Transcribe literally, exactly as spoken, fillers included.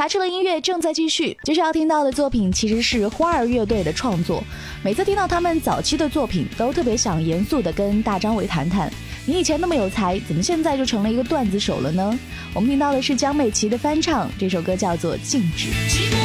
茶吃了音乐正在继续，接下来要听到的作品其实是花儿乐队的创作。每次听到他们早期的作品，都特别想严肃地跟大张伟谈谈，你以前那么有才，怎么现在就成了一个段子手了呢？我们听到的是江美琪的翻唱，这首歌叫做《静止》。